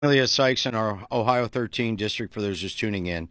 Amelia Sykes in our Ohio 13 district, for those just tuning in.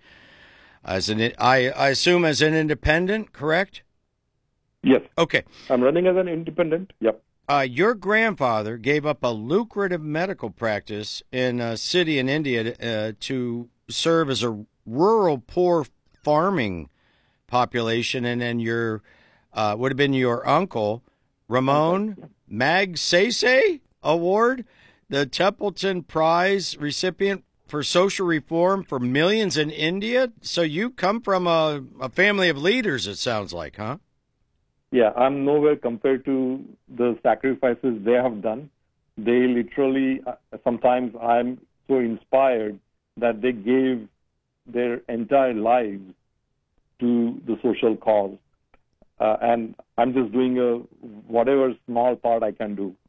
I assume as an independent, correct? Yes. Okay. I'm running as an independent. Yep. Your grandfather gave up a lucrative medical practice in a city in India to serve as a rural poor farming population, and then your would have been your uncle, Ramon Magsaysay Award, the Templeton Prize recipient for social reform for millions in India. So you come from a family of leaders, it sounds like, huh? Yeah, I'm nowhere compared to the sacrifices they have done. They literally, sometimes I'm so inspired that they gave their entire lives to the social cause. And I'm just doing whatever small part I can do.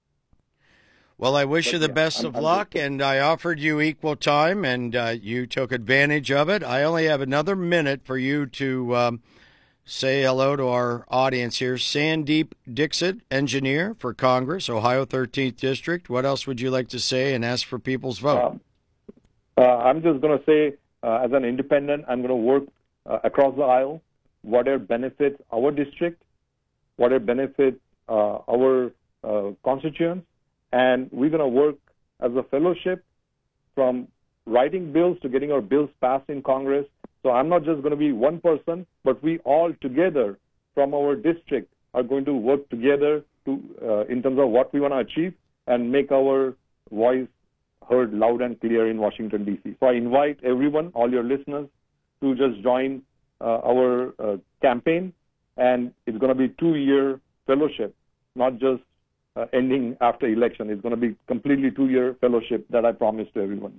Well, I wish you the best of luck, and I offered you equal time, and you took advantage of it. I only have another minute for you to say hello to our audience here. Sandeep Dixit, engineer for Congress, Ohio 13th District. What else would you like to say and ask for people's vote? I'm just going to say, as an independent, I'm going to work across the aisle, whatever benefits our district, whatever benefits our constituents, and we're going to work as a fellowship from writing bills to getting our bills passed in Congress. So I'm not just going to be one person, but we all together from our district are going to work together to in terms of what we want to achieve and make our voice heard loud and clear in Washington, D.C. So I invite everyone, all your listeners, to just join our campaign, and it's going to be a 2-year fellowship, not just ending after election. It's going to be completely 2-year fellowship that I promised to everyone.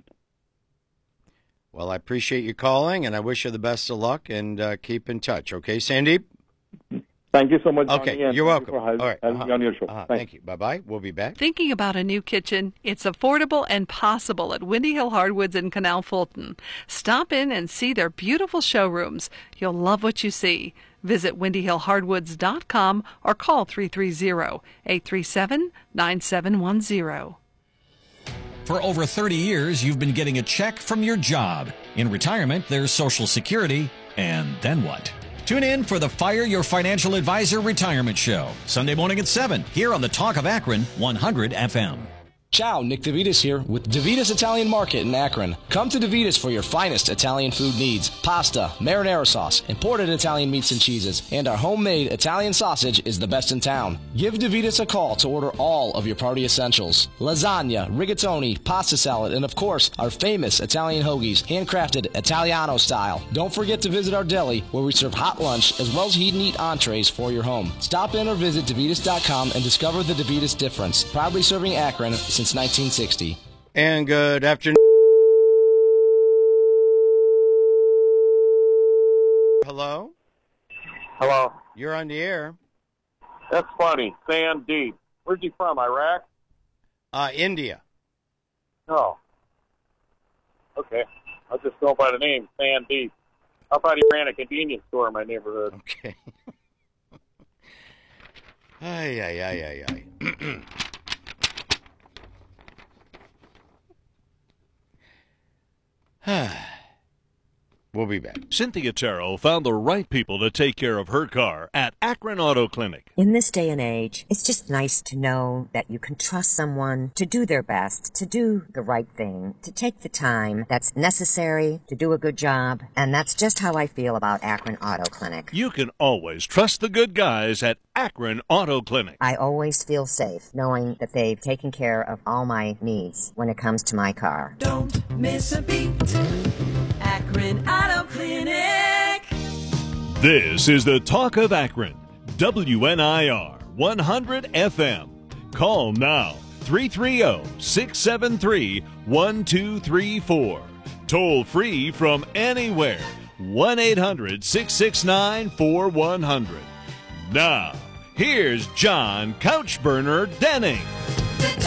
Well, I appreciate you calling, and I wish you the best of luck, and keep in touch. Okay, Sandeep? Thank you so much, Johnny. Okay, you're welcome. For having me on your show. Thank you. Bye-bye. We'll be back. Thinking about a new kitchen? It's affordable and possible at Windy Hill Hardwoods in Canal Fulton. Stop in and see their beautiful showrooms. You'll love what you see. Visit WindyHillHardwoods.com or call 330-837-9710. For over 30 years, you've been getting a check from your job. In retirement, there's Social Security. And then what? Tune in for the Fire Your Financial Advisor Retirement Show, Sunday morning at 7, here on the Talk of Akron 100 FM. Ciao, Nick DeVitis here with DeVitis Italian Market in Akron. Come to DeVitis for your finest Italian food needs. Pasta, marinara sauce, imported Italian meats and cheeses, and our homemade Italian sausage is the best in town. Give DeVitis a call to order all of your party essentials. Lasagna, rigatoni, pasta salad, and of course, our famous Italian hoagies, handcrafted Italiano style. Don't forget to visit our deli where we serve hot lunch as well as heat and eat entrees for your home. Stop in or visit DeVitis.com and discover the DeVitis difference. Proudly serving Akron since 1960. And good afternoon. Hello? Hello. You're on the air. That's funny. Sandeep. Where's he from, Iraq? India. Oh. Okay. I'll just go by the name, Sandeep. I thought he ran a convenience store in my neighborhood. Okay. Ay. We'll be back. Cynthia Terrell found the right people to take care of her car at Akron Auto Clinic. In this day and age, it's just nice to know that you can trust someone to do their best, to do the right thing, to take the time that's necessary to do a good job. And that's just how I feel about Akron Auto Clinic. You can always trust the good guys at Akron Auto Clinic. I always feel safe knowing that they've taken care of all my needs when it comes to my car. Don't miss a beat. Akron Auto Clinic. This is the Talk of Akron, WNIR 100 FM. Call now, 330-673-1234. Toll free from anywhere, 1-800-669-4100. Now, here's John Couchburner Denning.